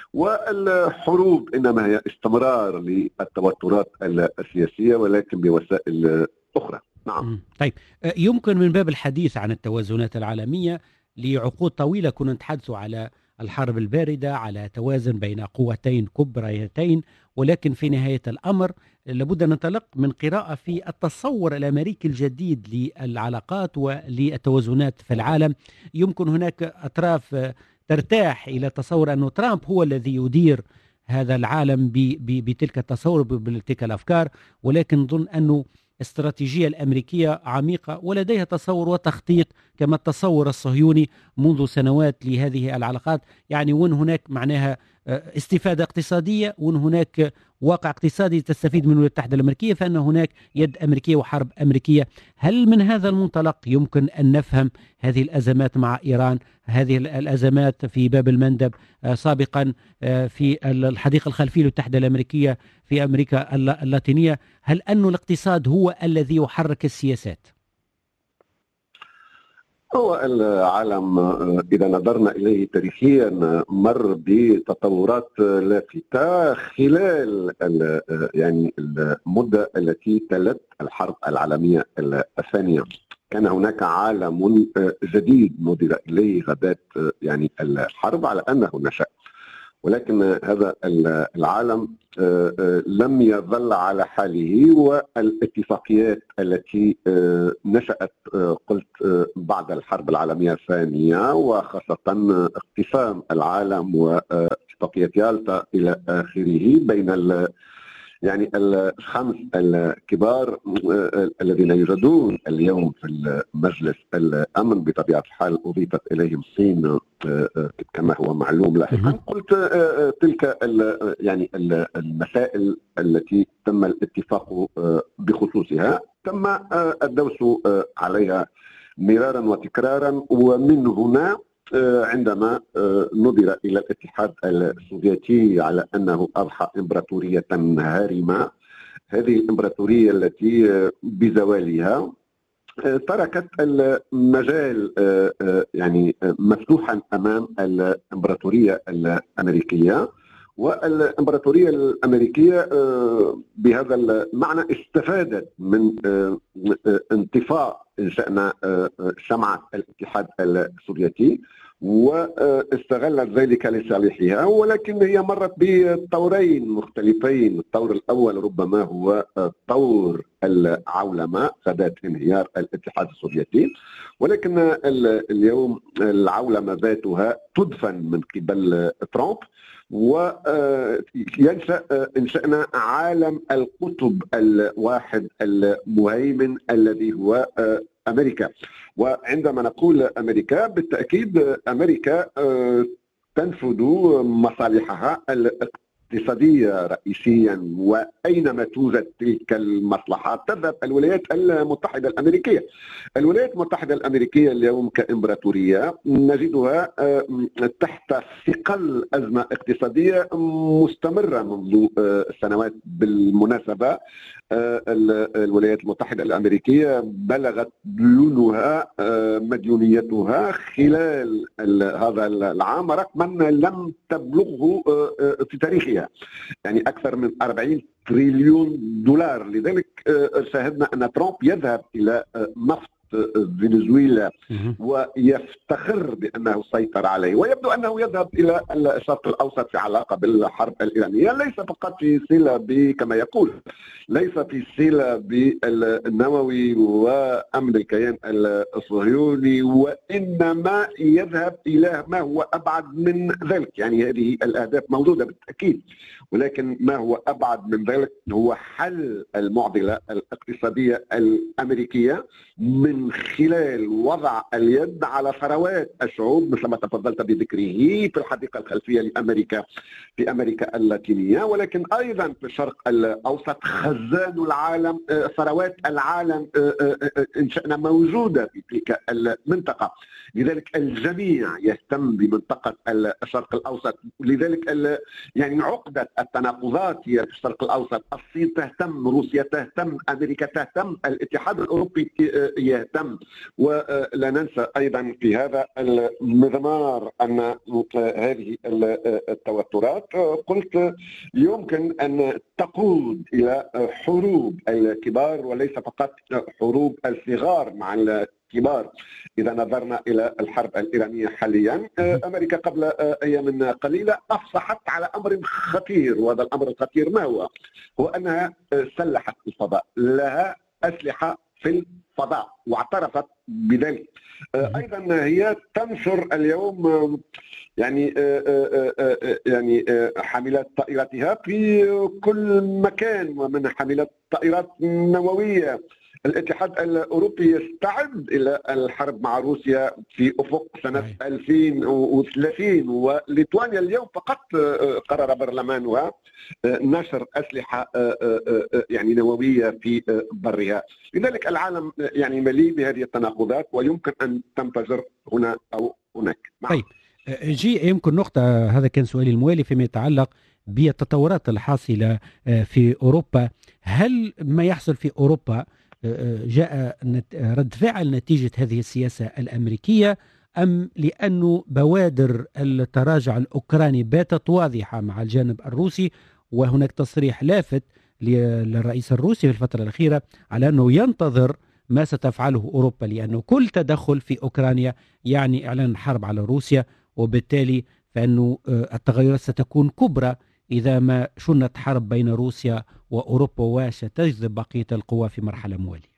والحروب إنما هي استمرار للتوترات السياسية ولكن بوسائل أخرى. نعم. طيب، يمكن من باب الحديث عن التوازنات العالمية لعقود طويلة كنا نتحدث على الحرب الباردة، على توازن بين قوتين كبريتين، ولكن في نهاية الأمر لابد أن ننطلق من قراءة في التصور الأمريكي الجديد للعلاقات وللتوازنات في العالم. يمكن هناك أطراف ترتاح إلى تصور أن ترامب هو الذي يدير هذا العالم بتلك التصور بتلك الأفكار، ولكن نظن أنه الاستراتيجية الأمريكية عميقة ولديها تصور وتخطيط كما التصور الصهيوني منذ سنوات لهذه العلاقات. يعني وين هناك معناها استفادة اقتصادية، وين هناك واقع اقتصادي تستفيد منه الولايات المتحدة الأمريكية، فإن هناك يد أمريكية وحرب أمريكية. هل من هذا المنطلق يمكن أن نفهم هذه الأزمات مع إيران، هذه الأزمات في باب المندب سابقا في الحديقة الخلفية للولايات المتحدة الأمريكية في أمريكا اللاتينية؟ هل أن الاقتصاد هو الذي يحرك السياسات؟ هو العالم إذا نظرنا إليه تاريخيا مر بتطورات لافتة خلال يعني المدة التي تلت الحرب العالمية الثانية. كان هناك عالم جديد نظر إليه غداة يعني الحرب على أنه نشأ، ولكن هذا العالم لم يظل على حاله، والاتفاقيات التي نشأت قلت بعد الحرب العالمية الثانية وخاصة اقتسام العالم واتفاقية يالطا إلى آخره بين يعني الخمس الكبار الذين يوجدون اليوم في مجلس الأمن، بطبيعة الحال أضيفت إليهم الصين كما هو معلوم لاحقا. قلت تلك يعني المسائل التي تم الاتفاق بخصوصها تم الدوس عليها مرارا وتكرارا، ومن هنا عندما نظر إلى الاتحاد السوفيتي على أنه أضحى إمبراطورية هارمة، هذه الإمبراطورية التي بزوالها تركت المجال يعني مفتوحا أمام الإمبراطورية الأمريكية، والإمبراطورية الأمريكية بهذا المعنى استفادت من انطفاء إن شأن شمعة الاتحاد السوفيتي واستغلت ذلك لصالحها، ولكن هي مرت بطورين مختلفين. الطور الأول ربما هو طور العولمة غداة انهيار الاتحاد السوفيتي، ولكن اليوم العولمة ذاتها تدفن من قبل ترامب، وينشأ إنشأنا عالم القطب الواحد المهيمن الذي هو أمريكا. وعندما نقول أمريكا بالتأكيد أمريكا تنفذ مصالحها الاقتصادية رئيسيا، وأينما توجد تلك المصلحات تذهب الولايات المتحدة الأمريكية. الولايات المتحدة الأمريكية اليوم كإمبراطورية نجدها تحت ثقل أزمة اقتصادية مستمرة منذ سنوات. بالمناسبة الولايات المتحدة الأمريكية بلغت ديونها مديونيتها خلال هذا العام رقما لم تبلغه في تاريخها، يعني أكثر من أربعين تريليون دولار. لذلك شاهدنا أن ترامب يذهب إلى نفط فنزويلا ويفتخر بأنه سيطر عليه، ويبدو أنه يذهب إلى الشرق الأوسط في علاقة بالحرب الإيرانية، ليس فقط في صلة كما يقول، ليس في صلة بالنووي وأمن الكيان الصهيوني، وإنما يذهب إلى ما هو أبعد من ذلك. يعني هذه الأهداف موجودة بالتأكيد، ولكن ما هو أبعد من ذلك هو حل المعضلة الاقتصادية الأمريكية من خلال وضع اليد على ثروات الشعوب مثل ما تفضلت بذكره في الحديقة الخلفية لأمريكا في أمريكا اللاتينية، ولكن أيضا في الشرق الأوسط خزان العالم، ثروات العالم إن شئنا موجودة في تلك المنطقة. لذلك الجميع يهتم بمنطقة الشرق الأوسط، لذلك يعني عقدة التناقضات هي في الشرق الأوسط. الصين تهتم، روسيا تهتم، أمريكا تهتم، الاتحاد الأوروبي يهتم. ولا ننسى أيضا في هذا المضمار أن هذه التوترات قلت يمكن أن تقود إلى حروب الكبار وليس فقط حروب الصغار مع الكبار. إذا نظرنا إلى الحرب الإيرانية حاليا، أمريكا قبل أيام قليلة أفصحت على أمر خطير، وهذا الأمر الخطير ما هو؟ هو أنها سلحت الفضاء، لها أسلحة في الفضاء واعترفت بذلك. أيضا هي تنشر اليوم يعني يعني حاملات طائراتها في كل مكان، ومن حاملات طائرات نووية. الاتحاد الأوروبي يستعد إلى الحرب مع روسيا في أفق سنة ألفين وثلاثين، وليتوانيا اليوم فقط قرر برلمانها نشر أسلحة يعني نووية في برها. لذلك العالم يعني مليء بهذه التناقضات ويمكن أن تنفجر هنا أو هناك. طيب جي يمكن نقطة، هذا كان سؤالي الموالي فيما يتعلق بالتطورات الحاصلة في أوروبا. هل ما يحصل في أوروبا جاء رد فعل نتيجة هذه السياسة الأمريكية، أم لأنه بوادر التراجع الأوكراني باتت واضحة مع الجانب الروسي، وهناك تصريح لافت للرئيس الروسي في الفترة الأخيرة على أنه ينتظر ما ستفعله أوروبا، لأنه كل تدخل في أوكرانيا يعني إعلان حرب على روسيا، وبالتالي فإنه التغيرات ستكون كبرى إذا ما شنت حرب بين روسيا وأوروبا وستجذب بقية القوى في مرحلة موالية.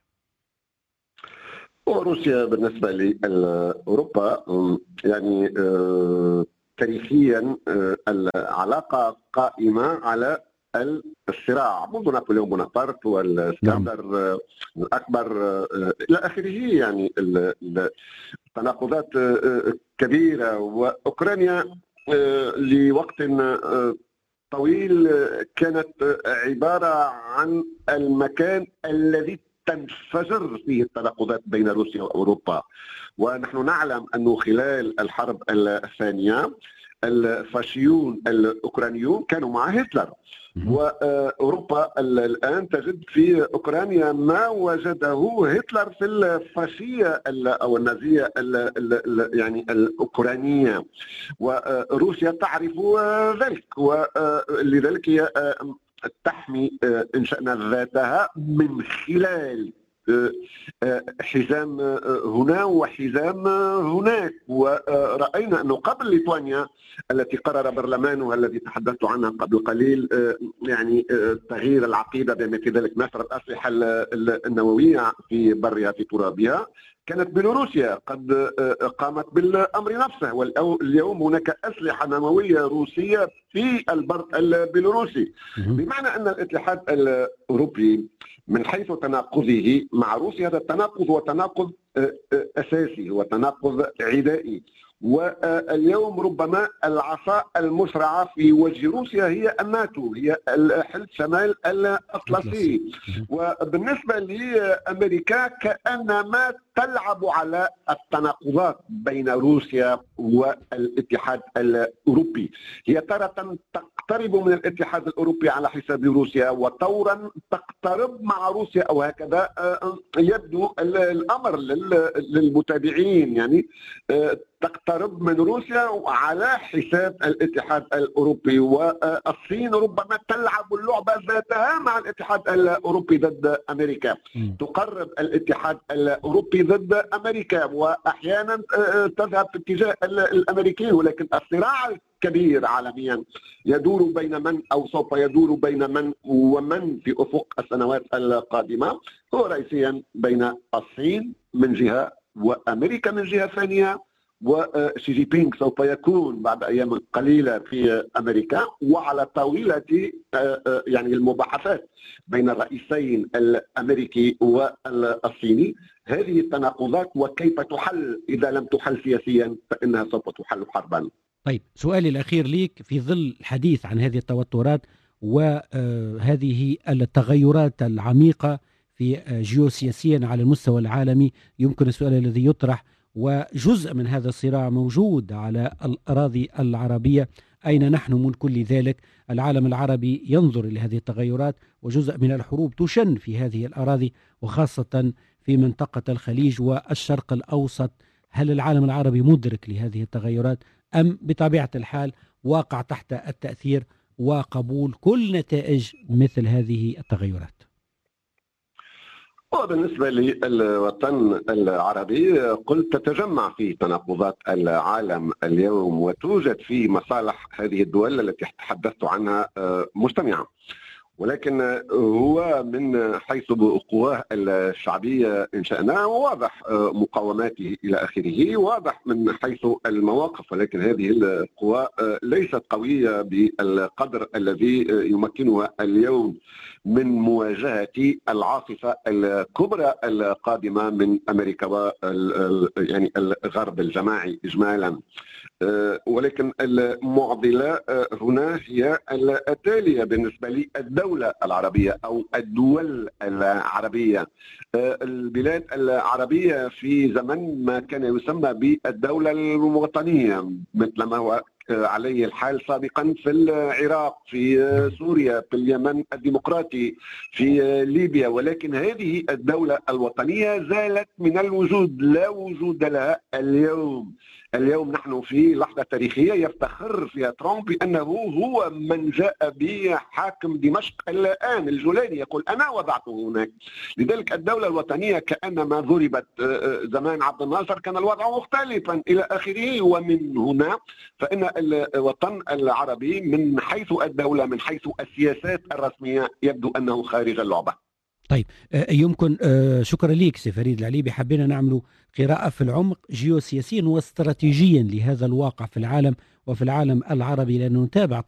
روسيا بالنسبة لأوروبا يعني تاريخيا العلاقة قائمة على الصراع منذ نابليون بونابرت والاسكندر الأكبر إلى آخره. يعني التناقضات كبيرة، وأوكرانيا لوقت طويل كانت عبارة عن المكان الذي تنفجر فيه التناقضات بين روسيا وأوروبا. ونحن نعلم أنه خلال الحرب الثانية الفاشيون الأوكرانيون كانوا مع هتلر، وأوروبا الآن تجد في أوكرانيا ما وجده هتلر في الفاشية أو النازية يعني الأوكرانية، وروسيا تعرف ذلك، ولذلك هي تحمي إن شأن ذاتها من خلال حزام هنا وحزام هناك. ورأينا أنه قبل ليتوانيا التي قرر برلمانها الذي تحدثت عنها قبل قليل يعني تغيير العقيدة بما في ذلك نشر الأسلحة النووية في برها في ترابها، كانت بيلاروسيا قد قامت بالأمر نفسه، واليوم هناك أسلحة نووية روسية في البر البيلاروسي، بمعنى أن الاتحاد الأوروبي من حيث تناقضه مع روسيا هذا التناقض هو تناقض أساسي، هو تناقض عدائي. واليوم ربما العصا المشرعة في وجه روسيا هي الناتو، هي حلف شمال الأطلسي. وبالنسبة لأمريكا كأنما تلعب على التناقضات بين روسيا والاتحاد الأوروبي، هي تارة تقترب من الاتحاد الأوروبي على حساب روسيا وطورا تقترب مع روسيا، أو هكذا يبدو الأمر للمتابعين، يعني تقترب من روسيا على حساب الاتحاد الأوروبي. والصين ربما تلعب اللعبة ذاتها مع الاتحاد الأوروبي ضد أمريكا، تقرب الاتحاد الأوروبي ضد أمريكا، وأحيانا تذهب في اتجاه الأمريكيين، ولكن الصراع الكبير عالميا يدور بين من أو سوف يدور بين من ومن في أفق السنوات القادمة، هو رئيسيا بين الصين من جهة وأمريكا من جهة ثانية، وشي جي بينغ سوف يكون بعد أيام قليلة في أمريكا، وعلى طاولة يعني المباحثات بين الرئيسين الأمريكي والصيني هذه التناقضات وكيف تحل. إذا لم تحل سياسيا فإنها سوف تحل حربا. طيب سؤالي الأخير ليك في ظل الحديث عن هذه التوترات وهذه التغيرات العميقة في جيوسياسيا على المستوى العالمي، يمكن السؤال الذي يطرح وجزء من هذا الصراع موجود على الأراضي العربية، أين نحن من كل ذلك؟ العالم العربي ينظر إلى هذه التغيرات، وجزء من الحروب تشن في هذه الأراضي وخاصة في منطقة الخليج والشرق الأوسط. هل العالم العربي مدرك لهذه التغيرات أم بطبيعة الحال واقع تحت التأثير وقبول كل نتائج مثل هذه التغيرات؟ وبالنسبة للوطن العربي قلت تتجمع في تناقضات العالم اليوم وتوجد في مصالح هذه الدول التي تحدثت عنها مجتمعة، ولكن هو من حيث قواه الشعبية إن شأنها واضح مقاوماته إلى آخره، واضح من حيث المواقف، ولكن هذه القوى ليست قوية بالقدر الذي يمكنها اليوم من مواجهة العاصفة الكبرى القادمة من أمريكا و يعني الغرب الجماعي إجمالا. ولكن المعضلة هنا هي التالية بالنسبة للدولة العربية أو الدول العربية. البلاد العربية في زمن ما كان يسمى بالدولة الوطنية مثل ما هو عليه الحال سابقا في العراق، في سوريا، في اليمن الديمقراطي، في ليبيا، ولكن هذه الدولة الوطنية زالت من الوجود، لا وجود لها اليوم. اليوم نحن في لحظة تاريخية يفتخر فيها ترامب بأنه هو من جاء بحاكم دمشق الآن الجولاني، يقول أنا وضعته هناك. لذلك الدولة الوطنية كأنما ضربت زمان عبد الناصر، كان الوضع مختلفا إلى آخره. ومن هنا فإن الوطن العربي من حيث الدولة من حيث السياسات الرسمية يبدو أنه خارج اللعبة. طيب يمكن شكرا ليك سي فريد العليبي، حبينا نعملوا قراءة في العمق جيوسياسيا واستراتيجيا لهذا الواقع في العالم وفي العالم العربي، لأنه نتابع